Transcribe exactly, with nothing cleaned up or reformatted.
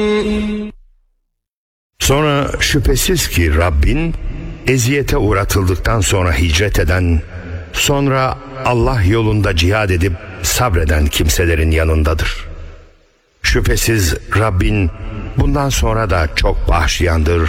Sonra şüphesiz ki Rabbin eziyete uğratıldıktan sonra hicret eden, sonra Allah yolunda cihad edip sabreden kimselerin yanındadır. Şüphesiz Rabbin bundan sonra da çok bağışlayandır,